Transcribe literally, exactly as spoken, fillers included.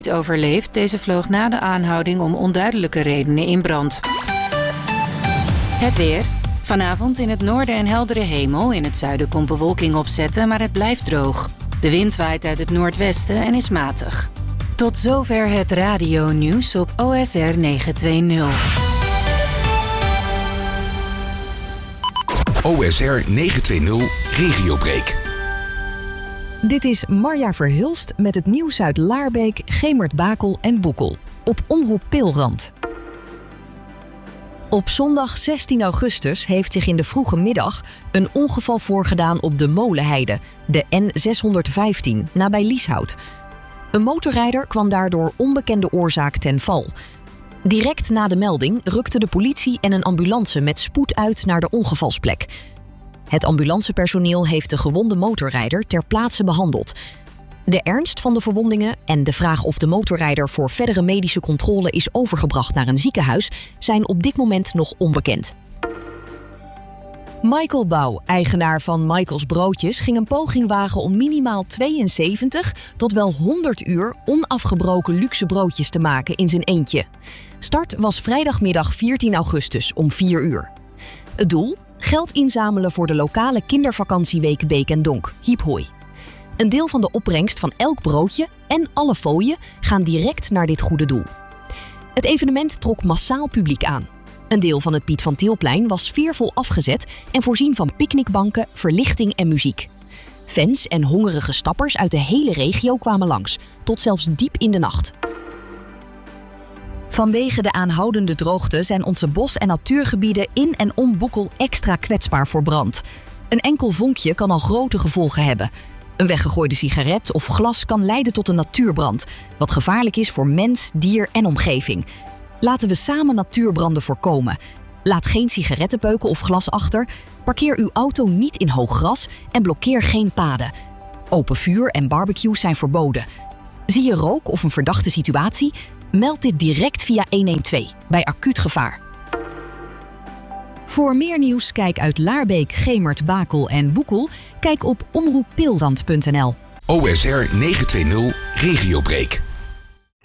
overleefd. Deze vloog na de aanhouding om onduidelijke redenen in brand. Het weer. Vanavond in het noorden een heldere hemel. In het zuiden komt bewolking opzetten, maar het blijft droog. De wind waait uit het noordwesten en is matig. Tot zover het radio-nieuws op O S R negenhonderdtwintig. O S R negenhonderdtwintig Regiobreak. Dit is Marja Verhulst met het nieuws uit Laarbeek, Gemert-Bakel en Boekel. Op Omroep Pilrand. Op zondag zestien augustus heeft zich in de vroege middag een ongeval voorgedaan op de Molenheide, de N zeshonderdvijftien, nabij Lieshout. Een motorrijder kwam daardoor onbekende oorzaak ten val. Direct na de melding rukte de politie en een ambulance met spoed uit naar de ongevalsplek. Het ambulancepersoneel heeft de gewonde motorrijder ter plaatse behandeld. De ernst van de verwondingen en de vraag of de motorrijder voor verdere medische controle is overgebracht naar een ziekenhuis zijn op dit moment nog onbekend. Michael Bouw, eigenaar van Michaels Broodjes, ging een poging wagen om minimaal tweeënzeventig tot wel honderd uur onafgebroken luxe broodjes te maken in zijn eentje. Start was vrijdagmiddag veertien augustus om vier uur. Het doel? Geld inzamelen voor de lokale kindervakantieweek Beek en Donk, Hiep Hoi. Een deel van de opbrengst van elk broodje en alle fooien gaan direct naar dit goede doel. Het evenement trok massaal publiek aan. Een deel van het Piet van Tielplein was sfeervol afgezet en voorzien van picknickbanken, verlichting en muziek. Fans en hongerige stappers uit de hele regio kwamen langs, tot zelfs diep in de nacht. Vanwege de aanhoudende droogte zijn onze bos- en natuurgebieden in en om Boekel extra kwetsbaar voor brand. Een enkel vonkje kan al grote gevolgen hebben. Een weggegooide sigaret of glas kan leiden tot een natuurbrand, wat gevaarlijk is voor mens, dier en omgeving. Laten we samen natuurbranden voorkomen. Laat geen sigarettenpeuken of glas achter, parkeer uw auto niet in hoog gras en blokkeer geen paden. Open vuur en barbecues zijn verboden. Zie je rook of een verdachte situatie? Meld dit direct via honderdtwaalf bij acuut gevaar. Voor meer nieuws kijk uit Laarbeek, Gemert, Bakel en Boekel. Kijk op omroep pilrand punt n l. O S R negenhonderdtwintig Regiobreak.